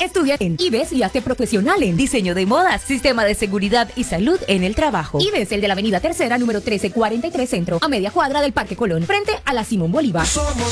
Estudia en IBES y hazte profesional en diseño de modas, sistema de seguridad y salud en el trabajo. IBES, el de la avenida Tercera, número 1343 Centro, a media cuadra del Parque Colón, frente a la Simón Bolívar. Somos